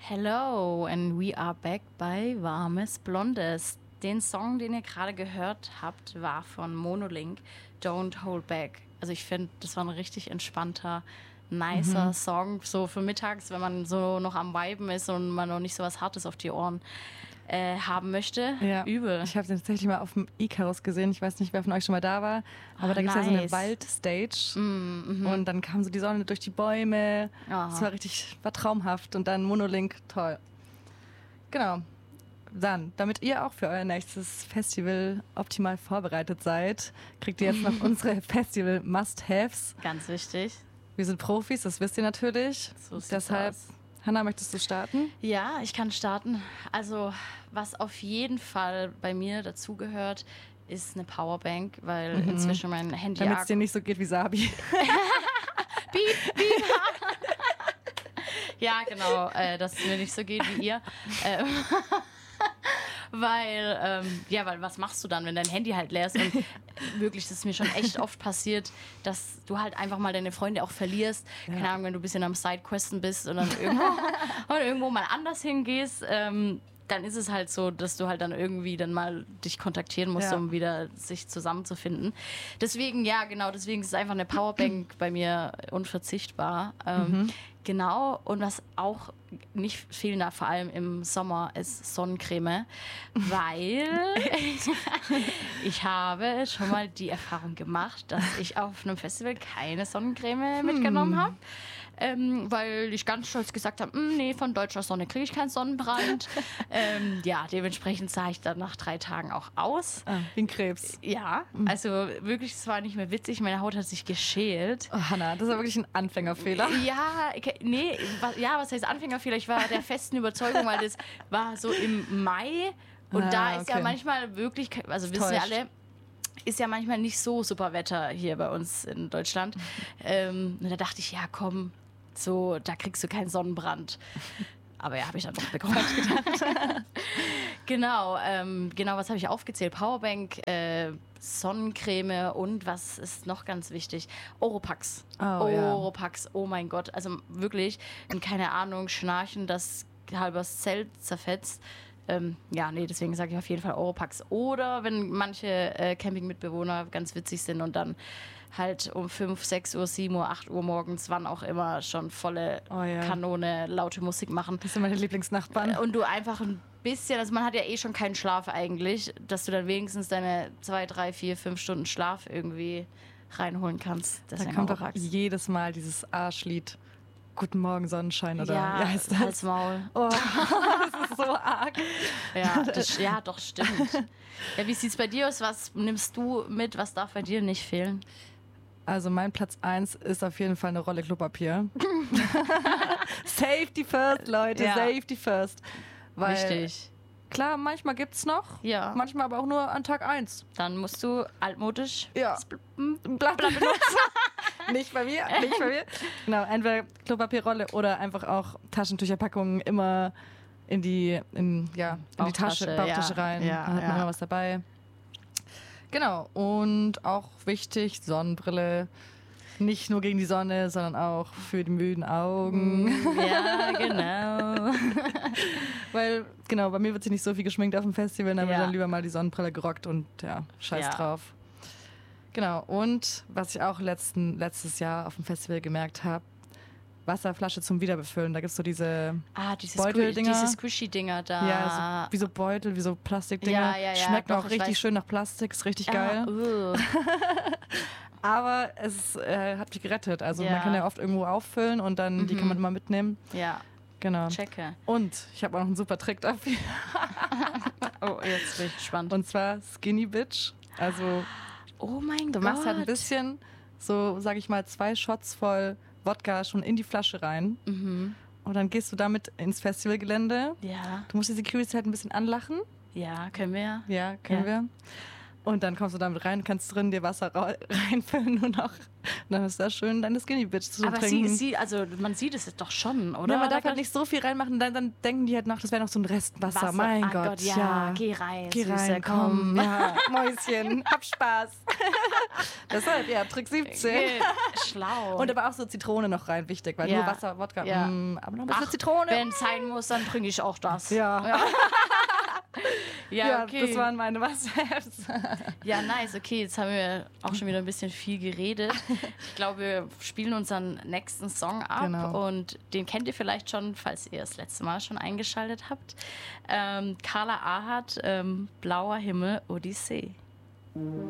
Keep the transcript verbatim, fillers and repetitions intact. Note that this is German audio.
Hello and we are back bei Warmes Blondes. Den Song, den ihr gerade gehört habt, war von Monolink, Don't Hold Back. Also ich finde, das war ein richtig entspannter, nicer mhm. Song, so für mittags, wenn man so noch am Viben ist und man noch nicht so was Hartes auf die Ohren äh, haben möchte. Ja. Übel. Ich habe den tatsächlich mal auf dem Icarus gesehen. Ich weiß nicht, wer von euch schon mal da war, aber oh, da gibt es nice. ja so eine Waldstage mm, mm-hmm. und dann kam so die Sonne durch die Bäume. Es oh. war richtig, war traumhaft und dann Monolink, toll. Genau. Dann, damit ihr auch für euer nächstes Festival optimal vorbereitet seid, kriegt ihr jetzt noch unsere Festival-Must-Haves. Ganz wichtig. Wir sind Profis, das wisst ihr natürlich. So sieht's Deshalb, aus. Hanna, möchtest du starten? Ja, ich kann starten. Also, was auf jeden Fall bei mir dazugehört, ist eine Powerbank, weil mhm. inzwischen mein Handy... Damit es dir nicht so geht wie Sabi. Piep, piep. Ja, genau, äh, dass es mir nicht so geht wie ihr. Ähm, weil, ähm, ja, weil was machst du dann, wenn dein Handy halt leer ist? Und wirklich, das ist mir schon echt oft passiert, dass du halt einfach mal deine Freunde auch verlierst. Ja. Keine Ahnung, wenn du ein bisschen am Sidequesten bist und dann irgendwo, und irgendwo mal anders hingehst, ähm, dann ist es halt so, dass du halt dann irgendwie dann mal dich kontaktieren musst, ja. um wieder sich zusammenzufinden. Deswegen, ja, genau, deswegen ist es einfach eine Powerbank bei mir unverzichtbar. Ähm, mhm. Genau, und was auch nicht fehlen darf, vor allem im Sommer, ist Sonnencreme, weil ich habe schon mal die Erfahrung gemacht, dass ich auf einem Festival keine Sonnencreme mitgenommen habe. Ähm, weil ich ganz stolz gesagt habe, nee, von deutscher Sonne kriege ich keinen Sonnenbrand. ähm, ja, dementsprechend sah ich dann nach drei Tagen auch aus. Ah, wie ein Krebs. Ja, also wirklich, es war nicht mehr witzig. Meine Haut hat sich geschält. Oh, Hanna, das war wirklich ein Anfängerfehler. Ja, nee, was, ja, was heißt Anfängerfehler? Ich war der festen Überzeugung, weil das war so im Mai und ah, da ist okay. ja manchmal wirklich, also wissen wir alle, ist ja manchmal nicht so super Wetter hier bei uns in Deutschland. Mhm. Ähm, und da dachte ich, ja komm, so, da kriegst du keinen Sonnenbrand. Aber ja, habe ich dann doch bekommen. genau, ähm, genau, was habe ich aufgezählt? Powerbank, äh, Sonnencreme und was ist noch ganz wichtig? Oropax. Oh, Oropax, ja. Oh mein Gott. Also wirklich, keine Ahnung, Schnarchen, das halber das Zelt zerfetzt. Ähm, ja, nee, deswegen sage ich auf jeden Fall Oropax. Oder wenn manche äh, Campingmitbewohner ganz witzig sind und dann halt um fünf, sechs Uhr, sieben Uhr, acht Uhr morgens, wann auch immer, schon volle oh, ja. Kanone, laute Musik machen. Das sind meine Lieblingsnachbarn. Und du einfach ein bisschen, also man hat ja eh schon keinen Schlaf eigentlich, dass du dann wenigstens deine zwei, drei, vier, fünf Stunden Schlaf irgendwie reinholen kannst. Da kommt doch jedes Mal dieses Arschlied. Guten Morgen, Sonnenschein, oder ja, wie heißt das? Halt's Maul. Oh, das ist so arg. Ja, das, ja, doch, stimmt. Ja, wie sieht's bei dir aus? Was nimmst du mit? Was darf bei dir nicht fehlen? Also mein Platz eins ist auf jeden Fall eine Rolle Klopapier. Safety first, Leute, ja. Safety first. Weil, richtig. Klar, manchmal gibt's noch, ja. manchmal aber auch nur an Tag eins. Dann musst du altmodisch ja. das Blatt benutzen. Nicht bei mir, nicht bei mir. Genau, entweder Klopapierrolle oder einfach auch Taschentücherpackungen immer in die, in, ja, in die Tasche, Bauchtasche ja. rein. Ja, da hat man ja. immer was dabei. Genau, und auch wichtig, Sonnenbrille. Nicht nur gegen die Sonne, sondern auch für die müden Augen. Ja, genau. Weil, genau, bei mir wird sich nicht so viel geschminkt auf dem Festival, dann ja. wird dann lieber mal die Sonnenbrille gerockt und ja, scheiß ja. drauf. Genau, und was ich auch letzten, letztes Jahr auf dem Festival gemerkt habe, Wasserflasche zum Wiederbefüllen. Da gibt es so diese ah, diese Beuteldinger. Diese Squishy-Dinger da. Ja, so, wie so Beutel, wie so Plastikdinger. Ja, ja, ja. Schmecken doch, auch richtig weiß. schön nach Plastik, ist richtig ja, geil. Uh. Aber es äh, hat mich gerettet. Also ja. man kann ja oft irgendwo auffüllen und dann mhm. die kann man immer mitnehmen. Ja. Genau. Checke. Und ich habe auch noch einen super Trick dafür. Oh, jetzt bin ich gespannt. Und zwar Skinny Bitch. Also oh mein du Gott. machst halt ein bisschen, so sag ich mal, zwei Shots voll Wodka schon in die Flasche rein. Mhm. Und dann gehst du damit ins Festivalgelände. Ja. Du musst die Security halt ein bisschen anlachen. Ja, können wir. Ja, können ja. wir. Und dann kommst du damit rein, kannst drin dir Wasser ra- reinfüllen und auch dann ist da schön deine Skinny Bitch zu aber trinken. Aber sie, sie, also man sieht es doch schon, oder? Ja, man darf halt nicht so viel reinmachen, dann, dann denken die halt noch, das wäre noch so ein Restwasser. Wasser. Mein ah Gott, Gott, ja, ja. Geh rein, Geh Süße, rein, komm. Ja, Mäuschen, hab Spaß. Deshalb, ja, Trick siebzehn. Schlau. Und aber auch so Zitrone noch rein, wichtig, weil ja. nur Wasser, Wodka, ja. mh, aber noch ein bisschen Ach, Zitrone. Wenn es sein muss, dann trinke ich auch das. Ja. Ja, ja, okay. Das waren meine Must-Haves. Ja, nice. Okay, jetzt haben wir auch schon wieder ein bisschen viel geredet. Ich glaube, wir spielen unseren nächsten Song ab. Genau. Und den kennt ihr vielleicht schon, falls ihr das letzte Mal schon eingeschaltet habt. Ähm, Carla Ahart, ähm, Blauer Himmel, Odyssee.